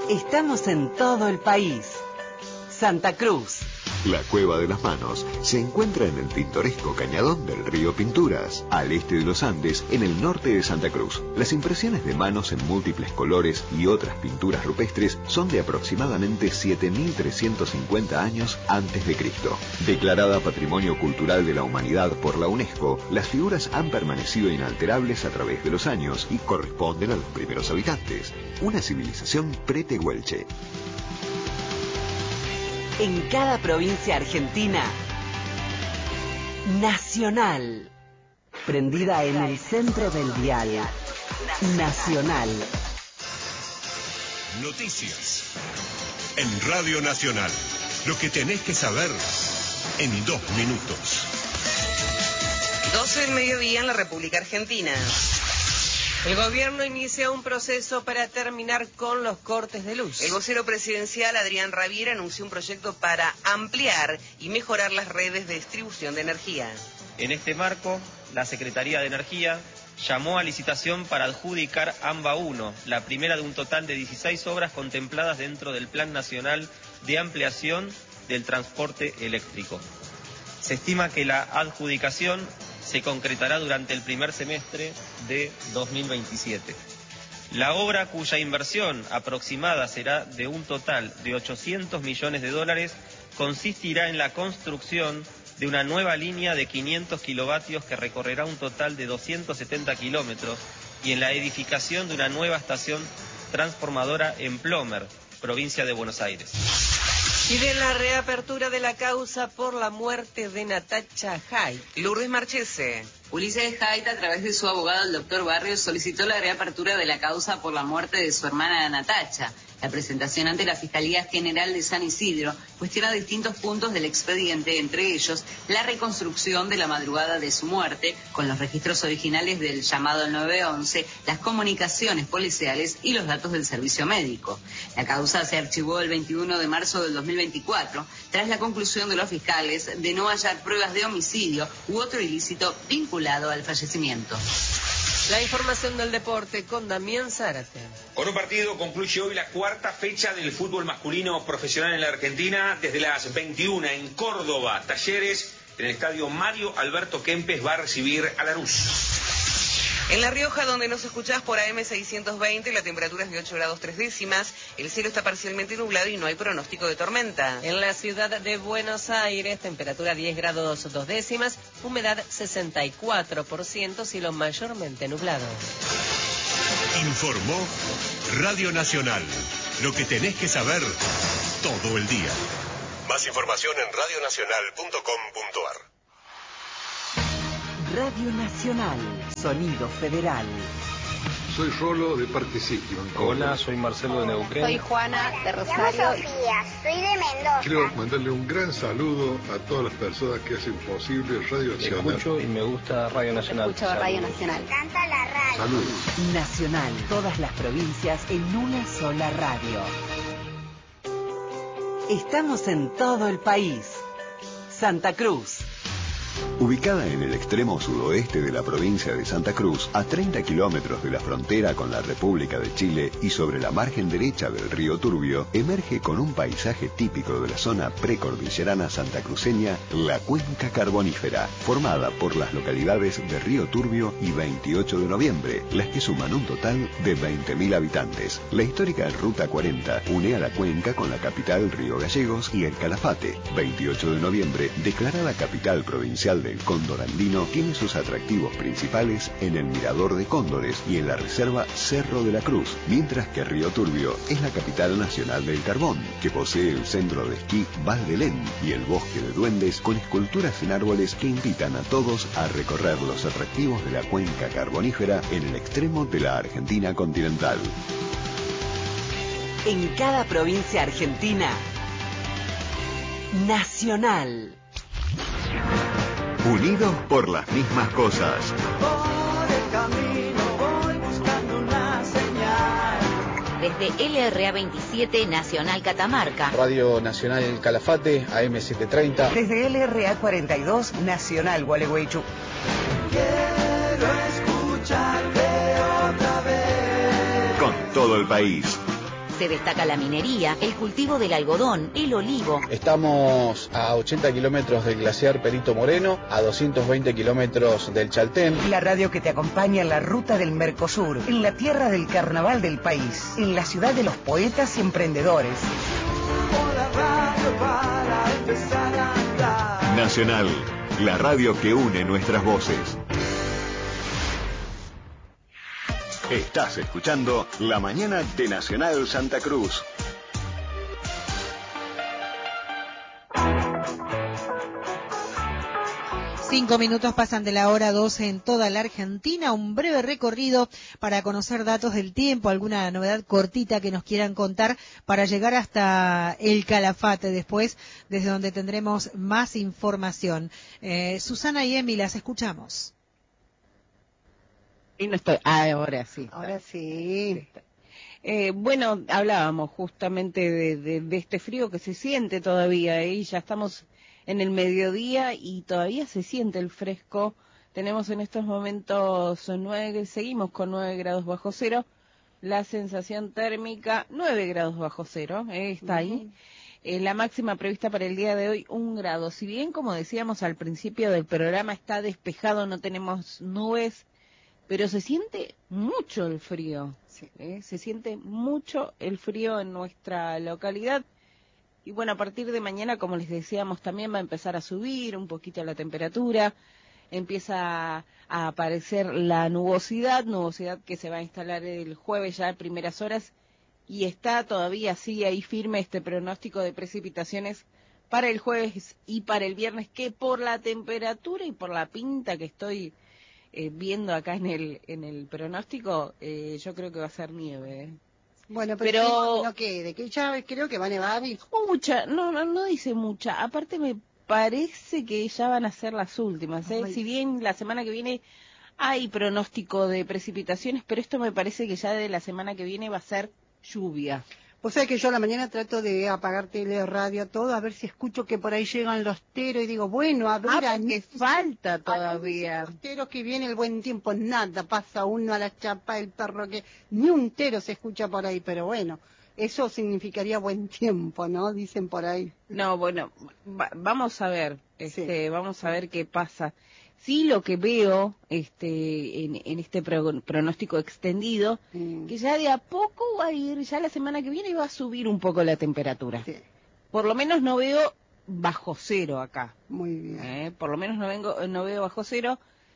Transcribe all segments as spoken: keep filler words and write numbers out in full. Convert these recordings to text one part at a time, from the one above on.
Estamos en todo el país. Santa Cruz. La Cueva de las Manos se encuentra en el pintoresco cañadón del río Pinturas, al este de los Andes, en el norte de Santa Cruz. Las impresiones de manos en múltiples colores y otras pinturas rupestres son de aproximadamente siete mil trescientos cincuenta años antes de Cristo. Declarada Patrimonio Cultural de la Humanidad por la UNESCO, las figuras han permanecido inalterables a través de los años y corresponden a los primeros habitantes. Una civilización pretehuelche. En cada provincia argentina, Nacional. Prendida en el centro del dial. Nacional. Noticias. En Radio Nacional. Lo que tenés que saber en dos minutos. doce del mediodía en la República Argentina. El gobierno inicia un proceso para terminar con los cortes de luz. El vocero presidencial Adrián Rabiera anunció un proyecto para ampliar y mejorar las redes de distribución de energía. En este marco, la Secretaría de Energía llamó a licitación para adjudicar AMBA uno, la primera de un total de dieciséis obras contempladas dentro del Plan Nacional de Ampliación del Transporte Eléctrico. Se estima que la adjudicación se concretará durante el primer semestre de dos mil veintisiete. La obra, cuya inversión aproximada será de un total de ochocientos millones de dólares, consistirá en la construcción de una nueva línea de quinientos kilovatios que recorrerá un total de doscientos setenta kilómetros y en la edificación de una nueva estación transformadora en Plomer, provincia de Buenos Aires. Piden la reapertura de la causa por la muerte de Natacha Haidt. Lourdes Marchese. Ulises Haidt, a través de su abogado, el doctor Barrios, solicitó la reapertura de la causa por la muerte de su hermana Natacha. La presentación ante la Fiscalía General de San Isidro cuestiona distintos puntos del expediente, entre ellos la reconstrucción de la madrugada de su muerte, con los registros originales del llamado al nueve once, las comunicaciones policiales y los datos del servicio médico. La causa se archivó el veintiuno de marzo del dos mil veinticuatro, tras la conclusión de los fiscales de no hallar pruebas de homicidio u otro ilícito vinculado al fallecimiento. La información del deporte con Damián Zárate. Con un partido concluye hoy la cuarta fecha del fútbol masculino profesional en la Argentina. Desde las veintiuna en Córdoba, Talleres, en el estadio Mario Alberto Kempes, va a recibir a Lanús. En La Rioja, donde nos escuchás por A M seiscientos veinte, la temperatura es de ocho grados tres décimas, el cielo está parcialmente nublado y no hay pronóstico de tormenta. En la ciudad de Buenos Aires, temperatura diez grados dos décimas, humedad sesenta y cuatro por ciento, cielo mayormente nublado. Informó Radio Nacional. Lo que tenés que saber todo el día. Más información en radio nacional punto com punto a r. Radio Nacional, sonido federal. Soy Rolo de Parque Sitio. Hola, soy Marcelo de Neuquén. Soy Juana de Rosario. Soy Sofía, soy de Mendoza. Quiero mandarle un gran saludo a todas las personas que hacen posible Radio Nacional. Escucho y me gusta Radio Nacional. Escucho Radio Nacional. Me encanta la radio. Saludos. Nacional, todas las provincias en una sola radio. Estamos en todo el país. Santa Cruz. Ubicada en el extremo sudoeste de la provincia de Santa Cruz, a treinta kilómetros de la frontera con la República de Chile y sobre la margen derecha del río Turbio, emerge con un paisaje típico de la zona precordillerana santacruceña, la Cuenca Carbonífera, formada por las localidades de Río Turbio y veintiocho de noviembre, las que suman un total de veinte mil habitantes. La histórica Ruta cuarenta une a la cuenca con la capital Río Gallegos y el Calafate. veintiocho de noviembre, declarada capital provincial de El Cóndor Andino, tiene sus atractivos principales en el Mirador de Cóndores y en la reserva Cerro de la Cruz, mientras que Río Turbio es la capital nacional del carbón, que posee el centro de esquí Val de Lén y el bosque de duendes con esculturas en árboles que invitan a todos a recorrer los atractivos de la cuenca carbonífera en el extremo de la Argentina continental. En cada provincia argentina, Nacional. Unidos por las mismas cosas. Por el camino voy buscando una señal. Desde L R A veintisiete Nacional Catamarca. Radio Nacional Calafate, A M setecientos treinta. Desde L R A cuarenta y dos Nacional Gualeguaychú. Quiero escucharte otra vez. Con todo el país. Se destaca la minería, el cultivo del algodón, el olivo. Estamos a ochenta kilómetros del glaciar Perito Moreno, a doscientos veinte kilómetros del Chaltén. La radio que te acompaña en la ruta del Mercosur, en la tierra del carnaval del país, en la ciudad de los poetas y emprendedores. Nacional, la radio que une nuestras voces. Estás escuchando La Mañana de Nacional Santa Cruz. Cinco minutos pasan de la hora doce en toda la Argentina. Un breve recorrido para conocer datos del tiempo, alguna novedad cortita que nos quieran contar para llegar hasta el Calafate después, desde donde tendremos más información. Eh, Susana y Emi, las escuchamos. Y no estoy. Ah, ahora sí. Ahora sí. Eh, bueno, hablábamos justamente de, de, de este frío que se siente todavía, ¿eh? Y ya estamos en el mediodía y todavía se siente el fresco. Tenemos en estos momentos nueve, seguimos con nueve grados bajo cero. La sensación térmica, nueve grados bajo cero, ¿eh? Está ahí. Eh, la máxima prevista para el día de hoy, un grado. Si bien, como decíamos al principio del programa, está despejado, no tenemos nubes, pero se siente mucho el frío. Sí. ¿eh? Se siente mucho el frío en nuestra localidad. Y bueno, a partir de mañana, como les decíamos, también va a empezar a subir un poquito la temperatura. Empieza a aparecer la nubosidad, nubosidad que se va a instalar el jueves ya a primeras horas. Y está todavía así ahí firme este pronóstico de precipitaciones para el jueves y para el viernes, que por la temperatura y por la pinta que estoy eh, viendo acá en el en el pronóstico, eh, yo creo que va a ser nieve, ¿eh? Bueno, pero, pero no quede, que ya creo que va a nevar y... Mucha, no, no, no dice mucha. Aparte me parece que ya van a ser las últimas, ¿eh? Si bien la semana que viene hay pronóstico de precipitaciones, pero esto me parece que ya de la semana que viene va a ser lluvia. O sea que yo a la mañana trato de apagar tele, radio, todo, a ver si escucho que por ahí llegan los teros y digo, bueno, a ver... Ah, porque falta todavía. Los teros que viene el buen tiempo, nada, pasa uno a la chapa, el perro que... Ni un tero se escucha por ahí, pero bueno, eso significaría buen tiempo, ¿no? Dicen por ahí. No, bueno, va, vamos a ver, este, sí. vamos a ver qué pasa. Sí, lo que veo este, en, en este pro, pronóstico extendido, mm. que ya de a poco va a ir, ya la semana que viene va a subir un poco la temperatura. Sí. Por lo menos no veo bajo cero acá. Muy bien. ¿Eh? Por lo menos no, vengo, no veo bajo cero.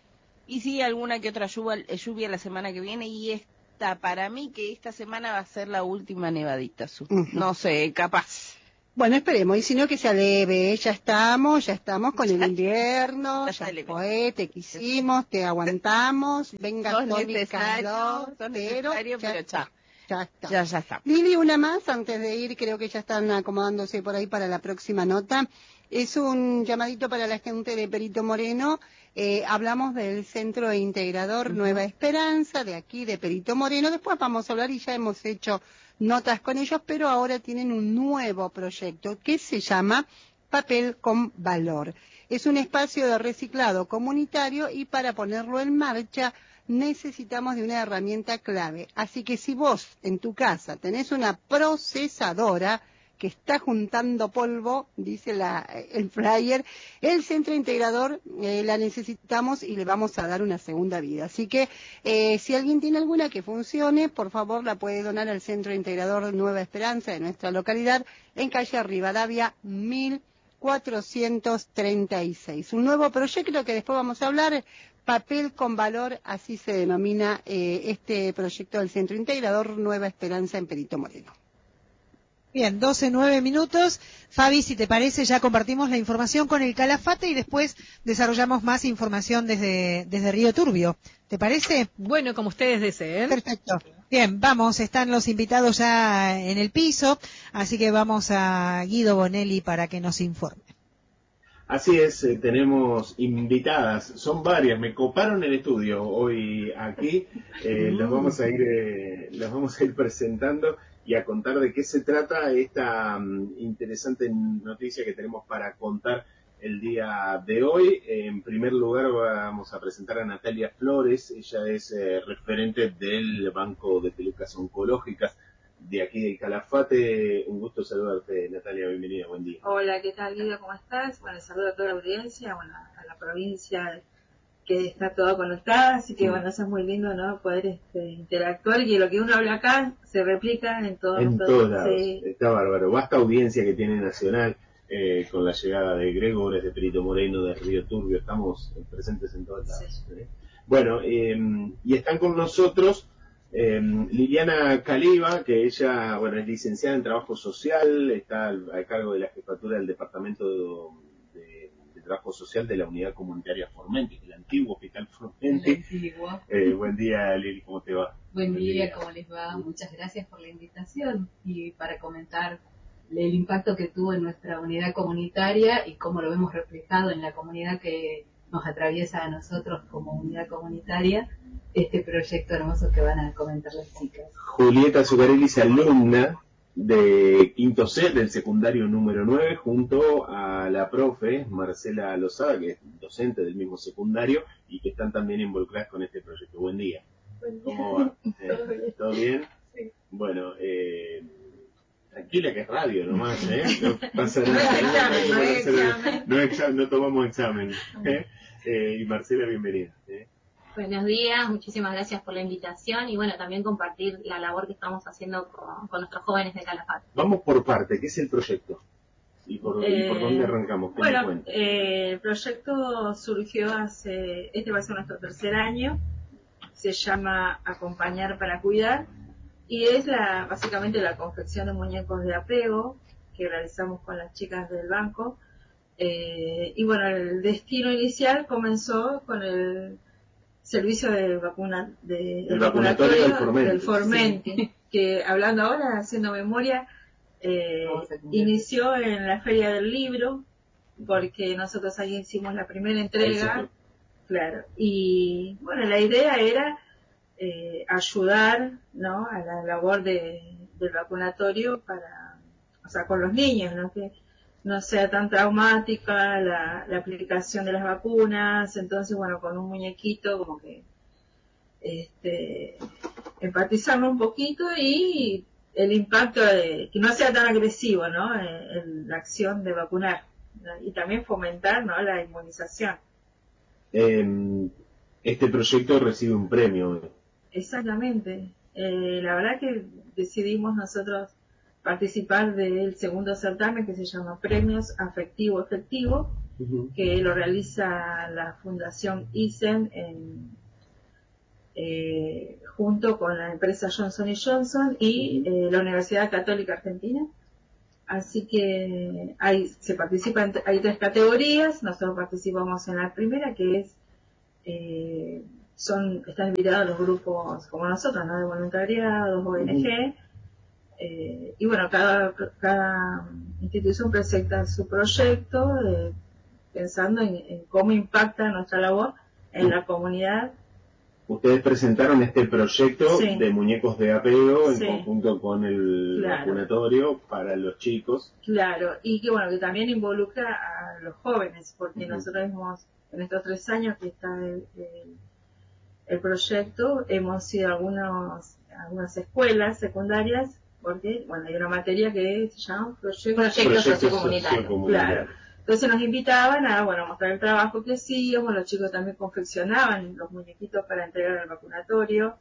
Y sí, alguna que otra lluvia, lluvia la semana que viene. Y esta, para mí, que esta semana va a ser la última nevadita. Uh-huh. No sé, capaz. Bueno, esperemos, y si no que se aleve, ya estamos, ya estamos con el invierno, ya fue, te quisimos, te aguantamos, venga todo el calor, pero ya, pero ya, ya está. Ya, ya está. Lili, una más, antes de ir, creo que ya están acomodándose por ahí para la próxima nota. Es un llamadito para la gente de Perito Moreno. Eh, hablamos del Centro Integrador uh-huh. Nueva Esperanza, de aquí, de Perito Moreno. Después vamos a hablar y ya hemos hecho notas con ellos, pero ahora tienen un nuevo proyecto que se llama Papel con Valor. Es un espacio de reciclado comunitario y para ponerlo en marcha necesitamos de una herramienta clave. Así que si vos en tu casa tenés una procesadora que está juntando polvo, dice la, el flyer, el centro integrador eh, la necesitamos y le vamos a dar una segunda vida. Así que eh, si alguien tiene alguna que funcione, por favor la puede donar al centro integrador Nueva Esperanza de nuestra localidad, en calle Rivadavia mil cuatrocientos treinta y seis. Un nuevo proyecto que después vamos a hablar, Papel con Valor, así se denomina eh, este proyecto del centro integrador Nueva Esperanza en Perito Moreno. Bien, doce, nueve minutos. Fabi, si te parece, ya compartimos la información con el Calafate y después desarrollamos más información desde, desde Río Turbio. ¿Te parece? Bueno, como ustedes deseen. Perfecto. Bien, vamos, están los invitados ya en el piso, así que vamos a Guido Bonelli para que nos informe. Así es, eh, tenemos invitadas, son varias, me coparon el estudio hoy aquí, eh, los vamos a ir, eh, los vamos a ir presentando y a contar de qué se trata esta um, interesante noticia que tenemos para contar el día de hoy. En primer lugar vamos a presentar a Natalia Flores, ella es eh, referente del Banco de Pelucas Oncológicas de aquí del Calafate. Un gusto saludarte, Natalia, bienvenida, buen día. Hola, ¿qué tal, Guido? ¿Cómo estás? Bueno, saludo a toda la audiencia, bueno, a la provincia que está toda conectada, así que bueno, eso es muy lindo, ¿no? Poder este, interactuar y que lo que uno habla acá se replica en todos En los todos lados, sí. Está bárbaro. Vasta audiencia que tiene Nacional, eh, con la llegada de Gregores, de Perito Moreno, de Río Turbio, estamos presentes en todos lados. Sí. ¿eh? Bueno, eh, y están con nosotros eh, Liliana Caliba, que ella, bueno, es licenciada en Trabajo Social, está al, a cargo de la jefatura del Departamento de, de, de Trabajo Social de la Unidad Comunitaria Formenti, el antiguo Hospital Formenti. Eh, buen día, Lili, ¿cómo te va? Buen, buen día, día, ¿cómo les va? Muchas gracias por la invitación y para comentar el impacto que tuvo en nuestra unidad comunitaria y cómo lo vemos reflejado en la comunidad que nos atraviesa a nosotros como unidad comunitaria, este proyecto hermoso que van a comentar las chicas. Julieta Zucarelli es alumna de quinto C del secundario número nueve, junto a la profe Marcela Lozada, que es docente del mismo secundario y que están también involucradas con este proyecto. Buen día. Buen día. ¿Cómo va? ¿Eh? ¿Todo bien? ¿Todo bien? Sí. Bueno, eh, tranquila que es radio nomás, ¿eh? No pasa nada. No es examen, no es examen. No, examen, no tomamos examen. ¿eh? Eh, y Marcela, bienvenida. ¿eh? Buenos días, muchísimas gracias por la invitación y bueno, también compartir la labor que estamos haciendo con, con nuestros jóvenes de Calafate. Vamos por parte, ¿qué es el proyecto? ¿Y por, eh, ¿y por dónde arrancamos? ¿Qué bueno, eh, el proyecto surgió hace, este va a ser nuestro tercer año, se llama Acompañar para Cuidar y es la, básicamente la confección de muñecos de apego que realizamos con las chicas del banco. Eh, y bueno, el destino inicial comenzó con el servicio de vacuna de, el del vacunatorio, vacunatorio del del Formenti, sí. Que hablando ahora, haciendo memoria, eh, inició en la Feria del Libro, porque nosotros ahí hicimos la primera entrega, claro, y bueno, la idea era eh, ayudar, ¿no?, a la labor de, del vacunatorio para, o sea, con los niños, ¿no?, que no sea tan traumática la, la aplicación de las vacunas. Entonces, bueno, con un muñequito como que este, empatizarlo un poquito y el impacto de que no sea tan agresivo, ¿no?, en, en la acción de vacunar, ¿no?, y también fomentar, ¿no?, la inmunización. Eh, este proyecto recibe un premio. Exactamente. Eh, la verdad que decidimos nosotros participar del segundo certamen que se llama Premios Afectivo Efectivo, uh-huh. que lo realiza la Fundación I S E M en, eh, junto con la empresa Johnson y Johnson y eh, la Universidad Católica Argentina. Así que hay, se participa en, hay tres categorías. Nosotros participamos en la primera, que es eh, son están invitados los grupos como nosotros, ¿no?, de voluntariados, O N G. Uh-huh. Eh, y bueno, cada, cada institución presenta su proyecto eh, pensando en, en cómo impacta nuestra labor en la comunidad. Ustedes presentaron este proyecto sí. de muñecos de apego en sí. conjunto con el claro. vacunatorio para los chicos. Claro, y que bueno, que también involucra a los jóvenes, porque uh-huh. nosotros hemos, en estos tres años que está el, el, el proyecto, hemos ido a algunos, algunas escuelas secundarias, porque, bueno, hay una materia que se llama Proyecto, proyecto Sociocomunitario. Claro. Entonces nos invitaban a, bueno, mostrar el trabajo que hacíamos, los chicos también confeccionaban los muñequitos para entregar al vacunatorio.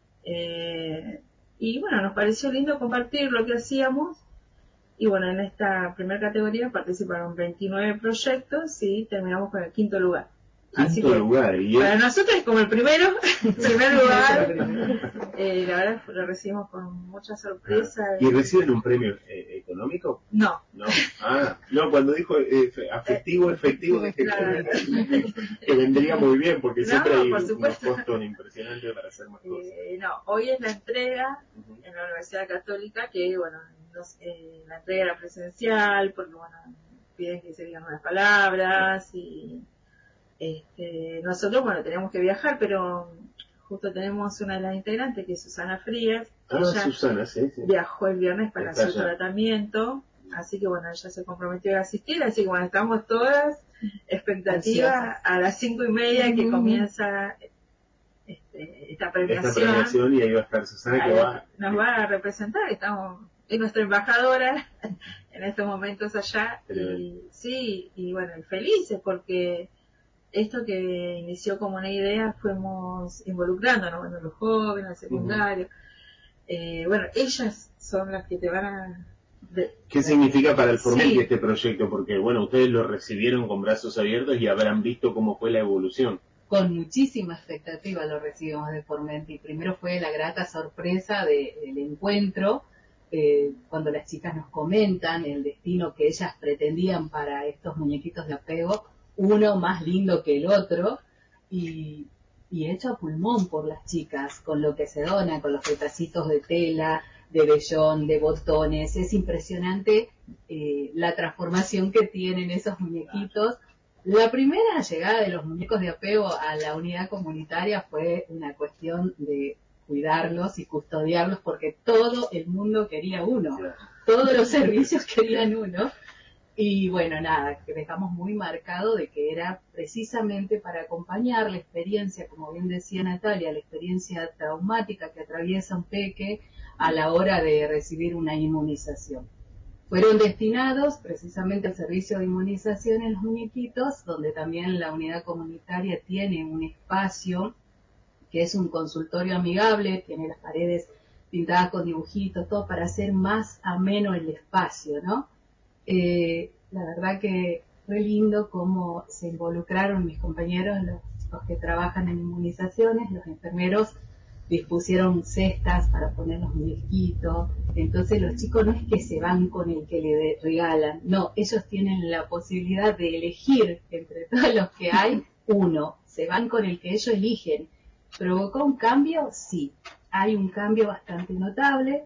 Eh, y bueno, nos pareció lindo compartir lo que hacíamos. Y bueno, en esta primera categoría participaron veintinueve proyectos y terminamos con el quinto lugar. Así que, lugar. ¿Y para nosotros es como el primero, primer lugar. Eh, la verdad lo recibimos con mucha sorpresa. Ah, ¿y reciben un premio eh, económico? No. No. Ah, no, cuando dijo eh, afectivo, efectivo, dije claro. que, que vendría muy bien, porque no, siempre hay unos costos impresionantes para hacer más cosas. Eh, no, hoy es la entrega uh-huh. en la Universidad Católica, que bueno, nos, eh, la entrega era presencial, porque bueno, piden que se digan unas palabras y... Este, nosotros, bueno, tenemos que viajar, pero justo tenemos una de las integrantes, que es Susana Frías. Ah, Susana, sí, sí. Viajó el viernes para Está su allá. tratamiento, así que bueno, ella se comprometió a asistir, así que bueno, estamos todas expectativas a las cinco y media que uh-huh. comienza este, este, esta premiación. Esta premiación y ahí va a estar Susana que va... Nos va a representar, estamos, es nuestra embajadora en estos momentos allá. Y sí, y bueno, y felices porque esto que inició como una idea fuimos involucrándonos, bueno, los jóvenes, los secundarios. Uh-huh. eh, bueno, ellas son las que te van a... De, ¿Qué significa para el Formenti sí. este proyecto? Porque, bueno, ustedes lo recibieron con brazos abiertos y habrán visto cómo fue la evolución. Con muchísima expectativa lo recibimos de Formenti. Primero fue la grata sorpresa de, del encuentro, eh, cuando las chicas nos comentan el destino que ellas pretendían para estos muñequitos de apego, uno más lindo que el otro, y, y hecho a pulmón por las chicas, con lo que se dona, con los retacitos de tela, de vellón, de botones. Es impresionante eh, la transformación que tienen esos muñequitos. La primera llegada de los muñecos de apego a la unidad comunitaria fue una cuestión de cuidarlos y custodiarlos porque todo el mundo quería uno, todos los servicios querían uno. Y bueno, nada, que dejamos muy marcado de que era precisamente para acompañar la experiencia, como bien decía Natalia, la experiencia traumática que atraviesa un peque a la hora de recibir una inmunización. Fueron destinados precisamente al servicio de inmunización en los muñequitos, donde también la unidad comunitaria tiene un espacio que es un consultorio amigable, tiene las paredes pintadas con dibujitos, todo para hacer más ameno el espacio, ¿no? Eh, la verdad que fue lindo cómo se involucraron mis compañeros, los, los que trabajan en inmunizaciones, los enfermeros dispusieron cestas para poner los muñequitos. Entonces los chicos no es que se van con el que le regalan, no, ellos tienen la posibilidad de elegir entre todos los que hay uno, se van con el que ellos eligen. ¿Provocó un cambio? Sí, hay un cambio bastante notable,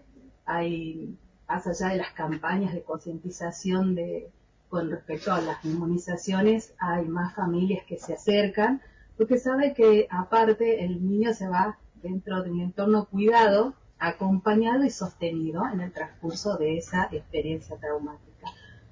hay, más allá de las campañas de concientización de con respecto a las inmunizaciones, hay más familias que se acercan, porque sabe que aparte el niño se va dentro de un entorno cuidado, acompañado y sostenido en el transcurso de esa experiencia traumática.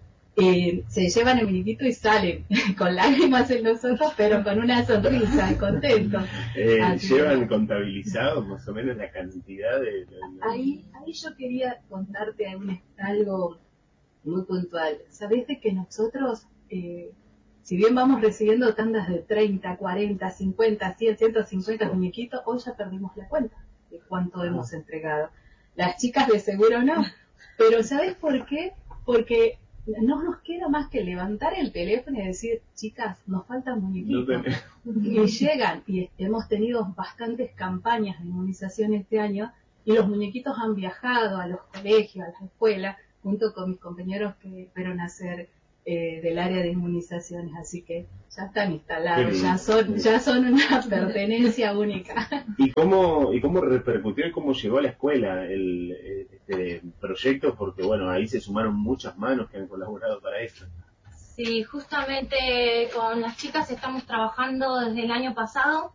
Eh, se llevan el muñequito y salen con lágrimas en los ojos, pero con una sonrisa, contentos. Eh, ¿Llevan contabilizado más o menos la cantidad de...? de... Ahí, ahí yo quería contarte un, algo muy puntual. Sabés de que nosotros... Eh, si bien vamos recibiendo tandas de treinta, cuarenta, cincuenta, cien, ciento cincuenta muñequitos, hoy ya perdimos la cuenta de cuánto hemos entregado. Las chicas de seguro no. Pero ¿sabes por qué? Porque no nos queda más que levantar el teléfono y decir, chicas, nos faltan muñequitos. No y llegan, y hemos tenido bastantes campañas de inmunización este año, y los muñequitos han viajado a los colegios, a las escuelas, junto con mis compañeros que fueron a hacer... Eh, del área de inmunizaciones, así que ya están instalados, ya son ya son una pertenencia única. ¿Y cómo y cómo repercutió y cómo llegó a la escuela el este proyecto? Porque bueno, ahí se sumaron muchas manos que han colaborado para esto. Sí, justamente con las chicas estamos trabajando desde el año pasado.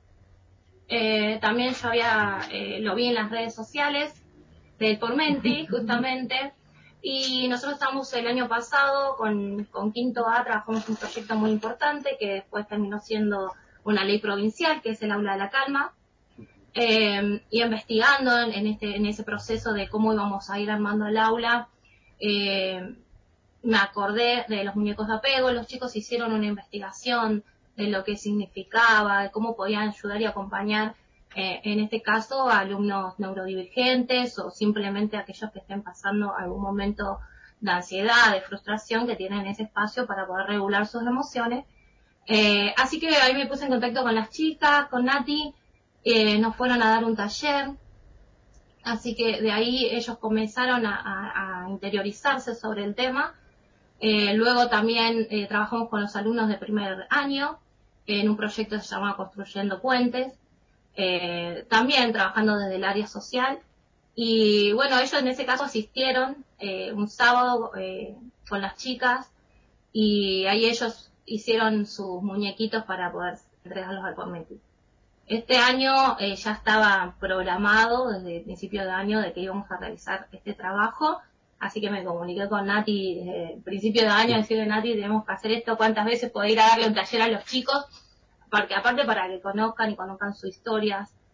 Eh, también yo había eh, lo vi en las redes sociales del Formenti, justamente. Y nosotros estamos el año pasado con, con Quinto A, trabajamos un proyecto muy importante que después terminó siendo una ley provincial, que es el Aula de la Calma, eh, y investigando en, en, este, en ese proceso de cómo íbamos a ir armando el aula, eh, me acordé de los muñecos de apego. Los chicos hicieron una investigación de lo que significaba, de cómo podían ayudar y acompañar Eh, en este caso a alumnos neurodivergentes o simplemente a aquellos que estén pasando algún momento de ansiedad, de frustración, que tienen ese espacio para poder regular sus emociones. Eh, así que ahí me puse en contacto con las chicas, con Nati, eh, nos fueron a dar un taller, así que de ahí ellos comenzaron a, a, a interiorizarse sobre el tema. Eh, luego también eh, trabajamos con los alumnos de primer año en un proyecto que se llama Construyendo Puentes. Eh, también trabajando desde el área social, y bueno, ellos en ese caso asistieron eh, un sábado eh, con las chicas, y ahí ellos hicieron sus muñequitos para poder entregarlos al Formenti. Este año eh, ya estaba programado desde el principio de año de que íbamos a realizar este trabajo, así que me comuniqué con Nati desde el principio de año, decirle, Nati, tenemos que hacer esto, cuántas veces puedo ir a darle un taller a los chicos, porque aparte para que conozcan y conozcan sus historias,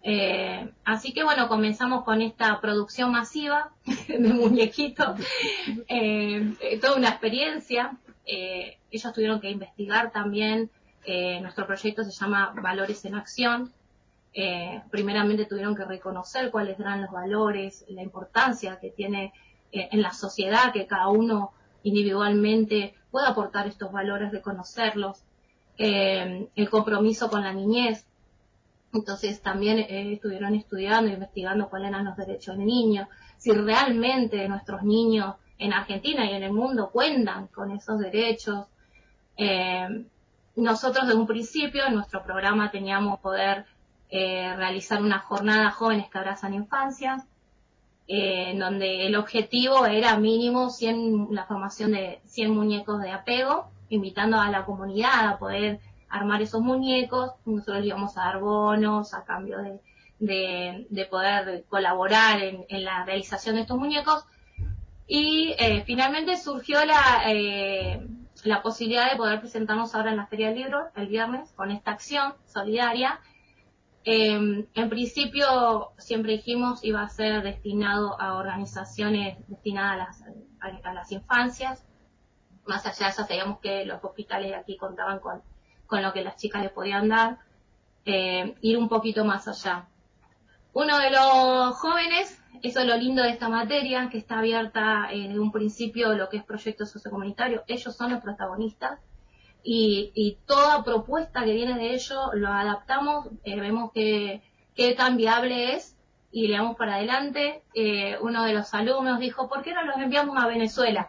Eh, así que bueno, comenzamos con esta producción masiva de muñequitos, eh, eh, toda una experiencia. Eh, ellos tuvieron que investigar también, eh, nuestro proyecto se llama Valores en Acción. Eh, primeramente tuvieron que reconocer cuáles eran los valores, la importancia que tiene eh, en la sociedad que cada uno individualmente pueda aportar estos valores, reconocerlos, eh, el compromiso con la niñez. Entonces también eh, estuvieron estudiando, investigando cuáles eran los derechos del niño, si realmente nuestros niños en Argentina y en el mundo cuentan con esos derechos. Eh, nosotros desde un principio en nuestro programa teníamos poder eh, realizar una jornada Jóvenes que Abrazan Infancias, eh, en donde el objetivo era mínimo cien, la formación de cien muñecos de apego, invitando a la comunidad a poder armar esos muñecos. Nosotros le íbamos a dar bonos a cambio de, de, de poder colaborar en, en la realización de estos muñecos. Y eh, finalmente surgió la, eh, la posibilidad de poder presentarnos ahora en la Feria del Libro el viernes con esta acción solidaria. Eh, en principio siempre dijimos iba a ser destinado a organizaciones destinadas a las, a, a las infancias. Más allá ya sabíamos que los hospitales de aquí contaban con con lo que las chicas les podían dar, eh, ir un poquito más allá. Uno de los jóvenes, eso es lo lindo de esta materia, que está abierta eh, desde un principio lo que es proyecto sociocomunitario, ellos son los protagonistas, y, y toda propuesta que viene de ellos lo adaptamos, eh, vemos que qué tan viable es, y le damos para adelante. Eh, uno de los alumnos dijo, ¿por qué no los enviamos a Venezuela?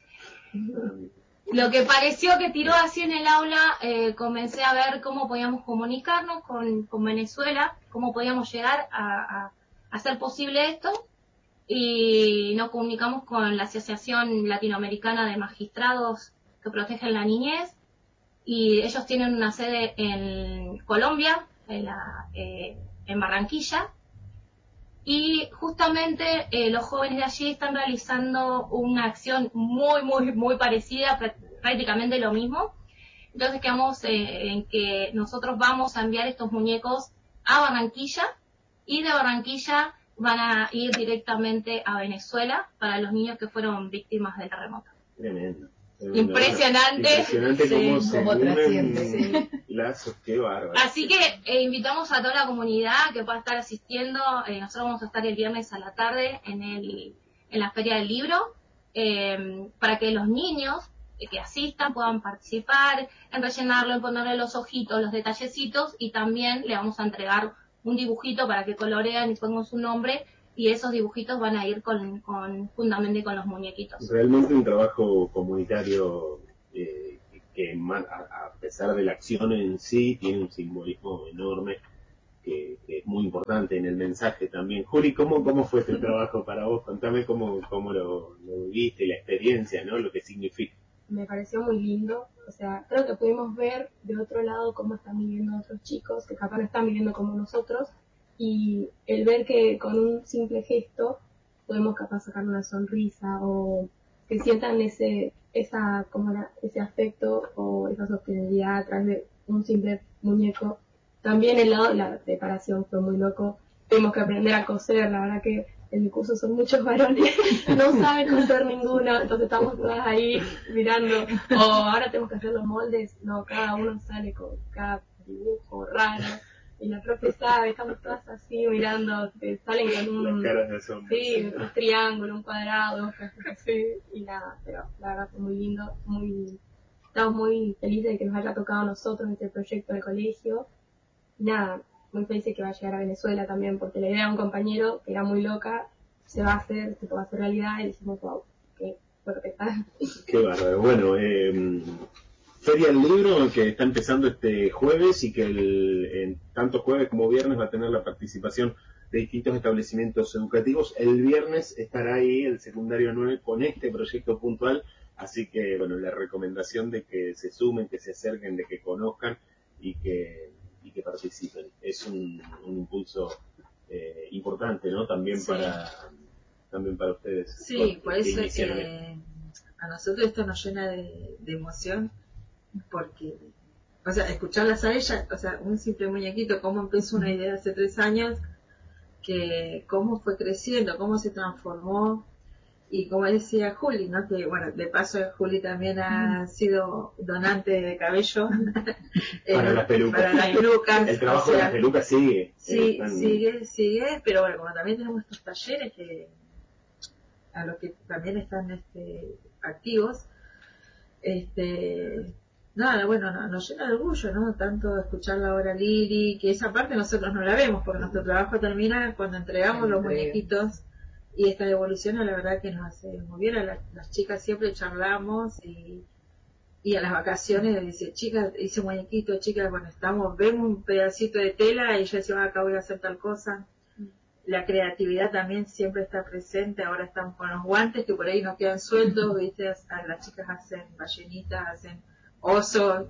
Lo que pareció que tiró así en el aula, eh, comencé a ver cómo podíamos comunicarnos con, con Venezuela, cómo podíamos llegar a, a, a hacer posible esto, y nos comunicamos con la Asociación Latinoamericana de Magistrados que Protegen la Niñez, y ellos tienen una sede en Colombia, en, la, eh, en Barranquilla, y justamente eh, los jóvenes de allí están realizando una acción muy, muy, muy parecida, prácticamente lo mismo. Entonces quedamos eh, en que nosotros vamos a enviar estos muñecos a Barranquilla, y de Barranquilla van a ir directamente a Venezuela para los niños que fueron víctimas del terremoto. Tremendo. Impresionante. Impresionante cómo Sí, se cómo unen trasciende, sí. lazos, qué bárbaro. Así que eh, invitamos a toda la comunidad que pueda estar asistiendo. Eh, nosotros vamos a estar el viernes a la tarde en el en la Feria del Libro, eh, para que los niños eh, que asistan puedan participar en rellenarlo, en ponerle los ojitos, los detallecitos, y también le vamos a entregar un dibujito para que colorean y pongan su nombre, y esos dibujitos van a ir con, con fundamentalmente con los muñequitos. Realmente un trabajo comunitario eh, que a, a pesar de la acción en sí tiene un simbolismo enorme que, que es muy importante en el mensaje también. Juli, ¿cómo, cómo fue este trabajo para vos? Contame cómo, cómo lo, lo viviste, la experiencia, ¿no? Lo que significa. Me pareció muy lindo, o sea, creo que pudimos ver de otro lado cómo están viviendo otros chicos que capaz no están viviendo como nosotros, y el ver que con un simple gesto podemos capaz sacar una sonrisa, o que sientan ese esa como la, ese afecto o esa sostenibilidad a través de un simple muñeco. También el lado de la preparación fue muy loco, tuvimos que aprender a coser, la verdad que en mi curso son muchos varones, no saben coser ninguno, entonces estamos todas ahí mirando, o ahora tenemos que hacer los moldes, no, cada uno sale con cada dibujo raro, y la profe sabe, estamos todas así mirando, que salen con un, Las caras de asombro. Sí, un triángulo, un cuadrado, así, y nada, pero la verdad fue muy lindo, muy, estamos muy felices de que nos haya tocado a nosotros este proyecto de colegio, y nada, muy felices que va a llegar a Venezuela también, porque la idea de un compañero que era muy loca, se va a hacer, se va a hacer realidad, y dijimos, wow, qué fuerte está. Qué bárbaro. Bueno, eh, Feria del Libro que está empezando este jueves, y que el, en tanto jueves como viernes va a tener la participación de distintos establecimientos educativos. El viernes estará ahí el secundario nueve con este proyecto puntual, así que bueno, la recomendación de que se sumen, que se acerquen, de que conozcan y que y que participen. Es un, un impulso eh, importante, ¿no? También sí. para también para ustedes. Sí, por eso es que a nosotros esto nos llena de, de emoción, porque o sea, escucharlas a ella, o sea, un simple muñequito, cómo empezó una idea hace tres años, que cómo fue creciendo, cómo se transformó, y como decía Juli, ¿no? Que bueno, de paso Juli también ha sido donante de cabello para eh, las pelucas. Para las pelucas. El trabajo o sea, de las pelucas sigue. Sí, Están... sigue, sigue, pero bueno, como también tenemos estos talleres que a los que también están este, activos, este nada, bueno, no, nos llena de orgullo, ¿no? Tanto escuchar la hora Lili, que esa parte nosotros no la vemos, porque nuestro trabajo termina cuando entregamos los muñequitos, y esta devolución la verdad que nos hace muy bien. A la, las chicas siempre charlamos, y, y a las vacaciones dice, chicas, hice muñequito, chicas, bueno, estamos, vemos un pedacito de tela y ya decimos, acá voy a hacer tal cosa. La creatividad también siempre está presente. Ahora estamos con los guantes que por ahí no quedan sueltos, ¿viste? A las chicas hacen ballenitas, hacen osos,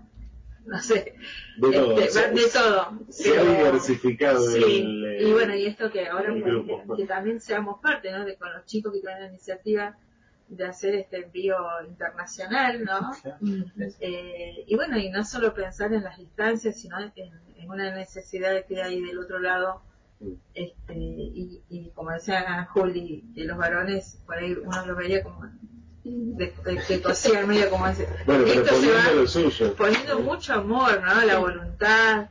no sé, de todo, este, se, de todo. Se pero, ha diversificado sí, el, el, y bueno, y esto que ahora el grupo, que, que también seamos parte, ¿no? De con los chicos que tienen la iniciativa de hacer este envío internacional, ¿no? Claro. Eh, y bueno, y no solo pensar en las distancias, sino en, en una necesidad que hay del otro lado. Este, y, y como decía Juli, de los varones, por ahí uno lo veía como de, de, de cosían medio como ese. Bueno, pero esto se va lo suyo. poniendo mucho amor, ¿no? La voluntad,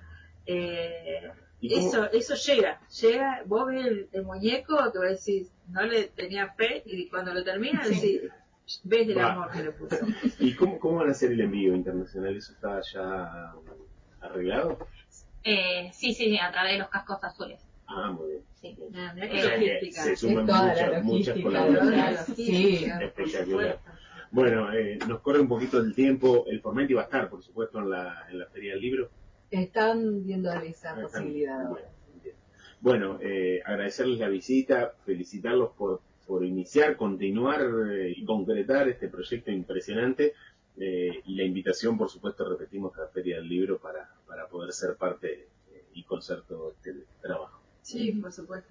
eh, eso eso llega, llega, vos ves el, el muñeco que vos decís, no le tenía fe, y cuando lo terminas decís, ves el amor que le puso. ¿Y cómo, cómo van a hacer el envío internacional? ¿Eso está ya arreglado? Eh, sí, sí, a través de los cascos azules. Ah, muy bien. Sí. Ah, o sea que se suman muchas, muchas colaboraciones. Sí, espectacular. Bueno, eh, nos corre un poquito el tiempo. El Formenti va a estar, por supuesto, en la, en la Feria del Libro. Están viendo esa Están, posibilidad ahora. Bueno, eh, agradecerles la visita, felicitarlos por, por iniciar, continuar eh, y concretar este proyecto impresionante. Eh, y la invitación, por supuesto, repetimos a la Feria del Libro para, para poder ser parte eh, y conocer todo este trabajo. Sí, por supuesto.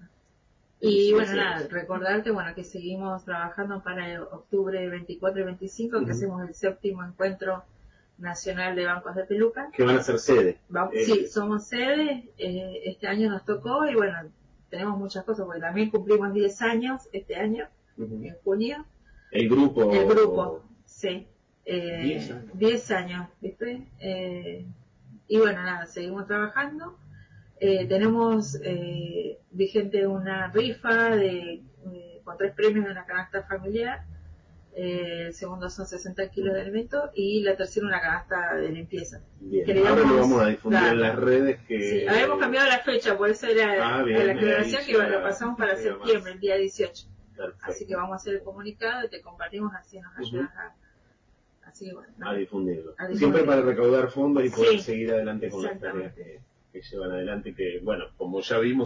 Y bueno, nada, recordarte, bueno, que seguimos trabajando para el octubre veinticuatro y veinticinco, uh-huh. que hacemos el séptimo encuentro nacional de bancos de peluca. Que van a ser sede. Va, eh. Sí, somos sede, eh, este año nos tocó, y bueno, tenemos muchas cosas, porque también cumplimos diez años este año, uh-huh. en junio. El grupo. El grupo, sí. Eh, diez años. diez años, ¿viste? Eh, y bueno, nada, seguimos trabajando. Eh, tenemos eh, vigente una rifa de, eh, con tres premios de una canasta familiar. Eh, el segundo son sesenta kilos de alimento, y la tercera una canasta de limpieza. Bien, Queríamos, ahora lo vamos a difundir dar, en las redes. Que... Sí, habíamos cambiado la fecha, por eso era ah, bien, la aclaración, que lo pasamos para septiembre, más. El día dieciocho. Perfecto. Así que vamos a hacer el comunicado y te compartimos, así nos ayudas uh-huh. a, así, bueno, a, difundirlo. a difundirlo. Siempre para recaudar fondos y poder sí, seguir adelante con las tareas que, que llevan adelante, que bueno, como ya vimos,